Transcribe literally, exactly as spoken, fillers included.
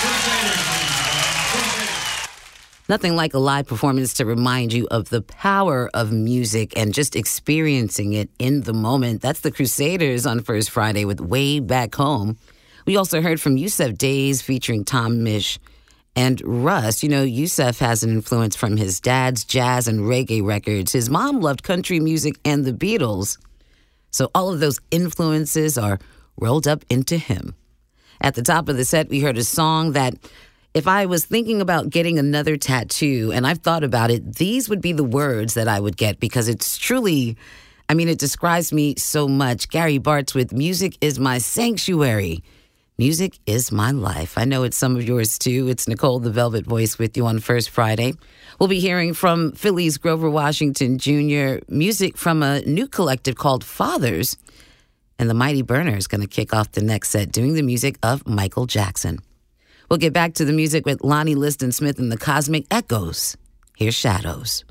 Nothing like a live performance to remind you of the power of music and just experiencing it in the moment. That's the Crusaders on First Friday with Way Back Home. We also heard from Yusef Days featuring Tom Misch and Russ. You know, Yusef has an influence from his dad's jazz and reggae records. His mom loved country music and the Beatles. So all of those influences are rolled up into him. At the top of the set, we heard a song that, if I was thinking about getting another tattoo, and I've thought about it, these would be the words that I would get, because it's truly, I mean, it describes me so much. Gary Bartz with Music is My Sanctuary. Music is my life. I know it's some of yours too. It's Nicole the Velvet Voice with you on First Friday. We'll be hearing from Philly's Grover Washington Junior, music from a new collective called Fathers. And the Mighty Burner is going to kick off the next set doing the music of Michael Jackson. We'll get back to the music with Lonnie Liston Smith and the Cosmic Echoes. Here's Shadows.